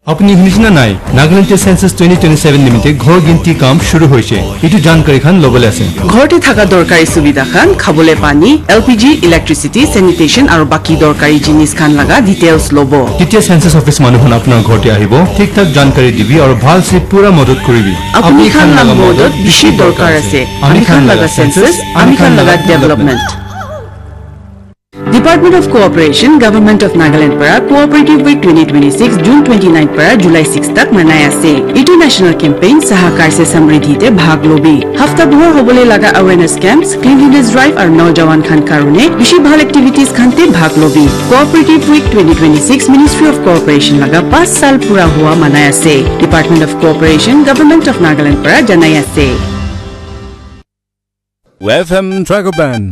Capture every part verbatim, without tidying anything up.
अपनी हिनिसना नाई Nagaland census twenty twenty-seven निमित्ते घर गिनती काम शुरू होइছে इटु जानकारी खान लबले আছে घरते থাকা দরকারি সুবিধা খান খাবলে পানি এলপিজি ইলেক্ট্রিসিটি স্যানিটেশন আৰু বাকি দরকারি জিনিস খান লাগা ডিটেইলস লব তেতিয়া সেন্সাস অফিস মানুহন আপোনাৰ ঘৰতে আহিব ঠিক ঠাক जानकारी দিবি আৰু ভাল সে পুৰা মদত কৰিবি আপুনি খান লাগা মদত বেছি দৰকাৰ আছে আমি খান লাগা সেন্সাস আমি খান লাগা development Department of Cooperation, Government of Nagaland para Cooperative Week twenty twenty-six June twenty-ninth para July sixth tak manaya ase. Itu national campaign Sahakar se Samriddhi te bhag lobi. Hafta bhor hobole laga awareness camps, cleanliness drive aru naujawan khan karone bishi bhal activities khan te bhag lobi. Cooperative Week twenty twenty-six Ministry of Cooperation laga five sal pura hua manaya ase. Department of Cooperation, Government of Nagaland para janaya ase. F M Dragoban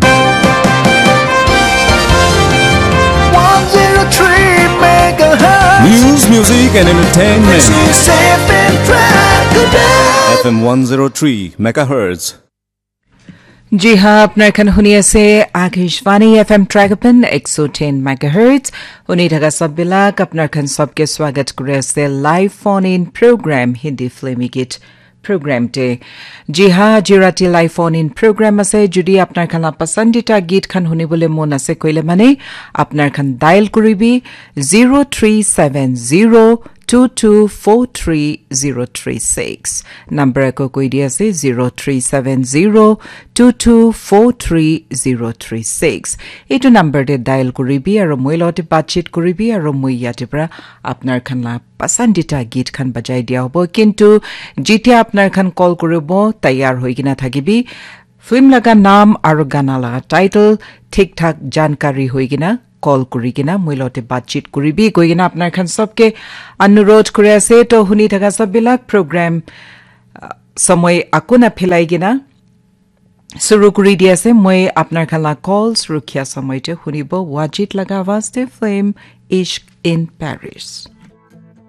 News, music and entertainment. F M one oh three megahertz. जी हाँ अपना खन हुनी से Akashvani FM ट्रैगपन one oh ten megahertz उन्हीं ढगा सब बिलाक अपना खन सबके स्वागत करे से live phone in programme Hindi फिल्मी गीत प्रोग्राम टे जी हाँ जिराती लाइव फोन इन प्रोग्राम আছে যদি আপনার খানা পছন্দিতা গীত খান শুনিবলে মন আছে কইলে মানে আপনার খান dial করিবি zero three seven zero two two four three zero three six number কো কই দি আছে zero three seven zero two two four three zero three six এটো নাম্বারতে ডায়াল করিবি আর মই লতে বাতচিত করিবি আর মই ইয়াতে পৰা আপনার খানা পছন্দিতা গীত খান বাজাই দিয়া হবো কিন্তু যেটা আপনার খান কল করব তৈয়ার হই কিনা থাকিবি ফিল্ম লাগা নাম আর গানা লাগা টাইটেল ঠিকঠাক জানকারি হই কিনা কল করি কিনা মইলতে বাতচিত করিবি কই কিনা আপনার খান সবকে অনুরোধ করে আছে তো হুনি থাকা সব বিলাক প্রোগ্রাম সময় আকোনা ফেলাই কিনা শুরু করি দিয়েছে মই আপনার খালা কলস রুখিয়া সময়তে শুনিব ওয়াজিত লাগা আওয়াজতে ফিল্ম ইশক ইন প্যারিস